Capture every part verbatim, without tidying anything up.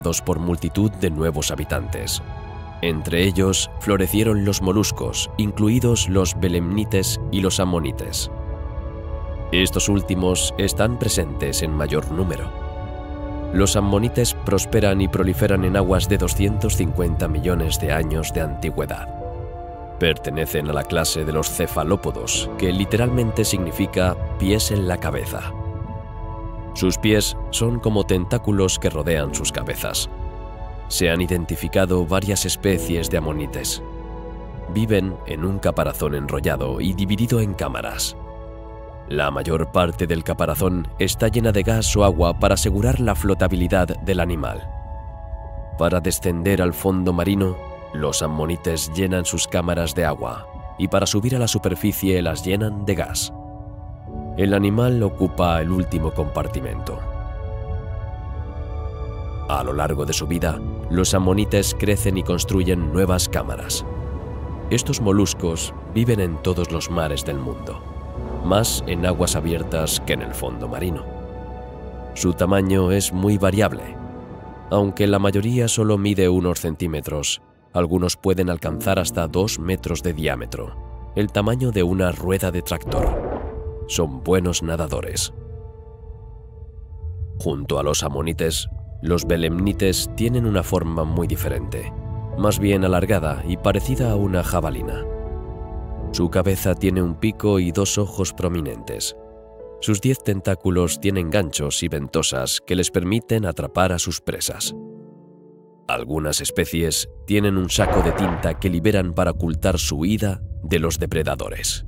por multitud de nuevos habitantes. Entre ellos florecieron los moluscos, incluidos los belemnites y los ammonites. Estos últimos están presentes en mayor número. Los ammonites prosperan y proliferan en aguas de doscientos cincuenta millones de años de antigüedad. Pertenecen a la clase de los cefalópodos, que literalmente significa pies en la cabeza. Sus pies son como tentáculos que rodean sus cabezas. Se han identificado varias especies de ammonites. Viven en un caparazón enrollado y dividido en cámaras. La mayor parte del caparazón está llena de gas o agua para asegurar la flotabilidad del animal. Para descender al fondo marino, los ammonites llenan sus cámaras de agua y para subir a la superficie las llenan de gas. El animal ocupa el último compartimento. A lo largo de su vida, los ammonites crecen y construyen nuevas cámaras. Estos moluscos viven en todos los mares del mundo, más en aguas abiertas que en el fondo marino. Su tamaño es muy variable. Aunque la mayoría solo mide unos centímetros, algunos pueden alcanzar hasta dos metros de diámetro, el tamaño de una rueda de tractor. Son buenos nadadores. Junto a los ammonites, los belemnites tienen una forma muy diferente, más bien alargada y parecida a una jabalina. Su cabeza tiene un pico y dos ojos prominentes. Sus diez tentáculos tienen ganchos y ventosas que les permiten atrapar a sus presas. Algunas especies tienen un saco de tinta que liberan para ocultar su huida de los depredadores.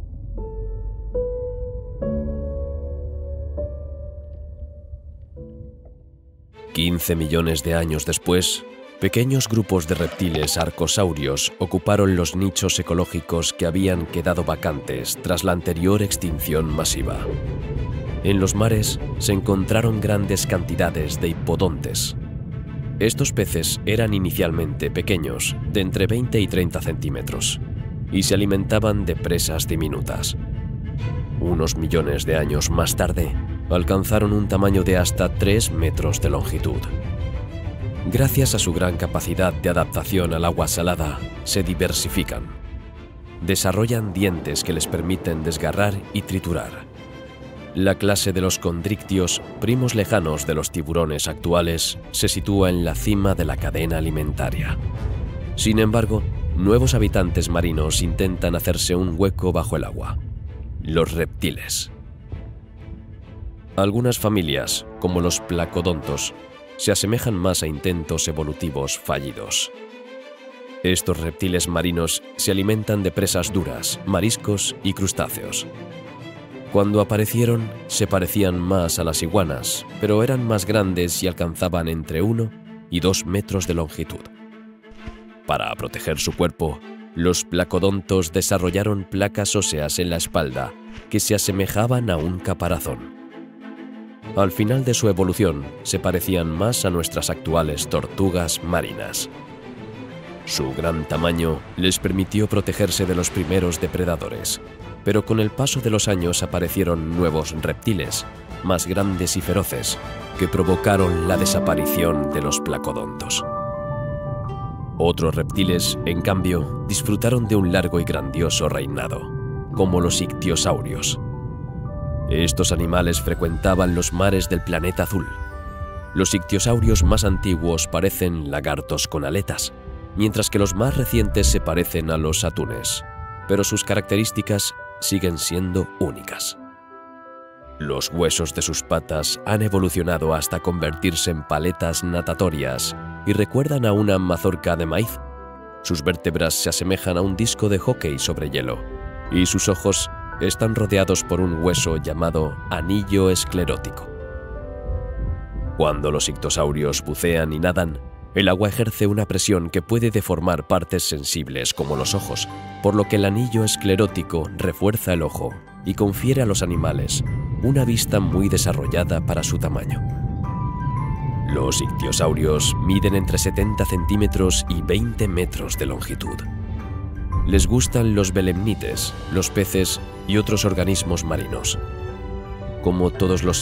quince millones de años después, pequeños grupos de reptiles arcosaurios ocuparon los nichos ecológicos que habían quedado vacantes tras la anterior extinción masiva. En los mares se encontraron grandes cantidades de hipodontes. Estos peces eran inicialmente pequeños, de entre veinte y treinta centímetros, y se alimentaban de presas diminutas. Unos millones de años más tarde, alcanzaron un tamaño de hasta tres metros de longitud. Gracias a su gran capacidad de adaptación al agua salada, se diversifican. Desarrollan dientes que les permiten desgarrar y triturar. La clase de los condrictios, primos lejanos de los tiburones actuales, se sitúa en la cima de la cadena alimentaria. Sin embargo, nuevos habitantes marinos intentan hacerse un hueco bajo el agua: los reptiles. Algunas familias, como los placodontos, se asemejan más a intentos evolutivos fallidos. Estos reptiles marinos se alimentan de presas duras, mariscos y crustáceos. Cuando aparecieron, se parecían más a las iguanas, pero eran más grandes y alcanzaban entre uno y dos metros de longitud. Para proteger su cuerpo, los placodontos desarrollaron placas óseas en la espalda que se asemejaban a un caparazón. Al final de su evolución, se parecían más a nuestras actuales tortugas marinas. Su gran tamaño les permitió protegerse de los primeros depredadores, pero con el paso de los años aparecieron nuevos reptiles, más grandes y feroces, que provocaron la desaparición de los placodontos. Otros reptiles, en cambio, disfrutaron de un largo y grandioso reinado, como los ictiosaurios. Estos animales frecuentaban los mares del planeta azul. Los ictiosaurios más antiguos parecen lagartos con aletas, mientras que los más recientes se parecen a los atunes, pero sus características siguen siendo únicas. Los huesos de sus patas han evolucionado hasta convertirse en paletas natatorias y recuerdan a una mazorca de maíz. Sus vértebras se asemejan a un disco de hockey sobre hielo, y sus ojos están rodeados por un hueso llamado anillo esclerótico. Cuando los ictosaurios bucean y nadan, el agua ejerce una presión que puede deformar partes sensibles como los ojos, por lo que el anillo esclerótico refuerza el ojo y confiere a los animales una vista muy desarrollada para su tamaño. Los ictiosaurios miden entre setenta centímetros y veinte metros de longitud. Les gustan los belemnites, los peces y otros organismos marinos. Como todos los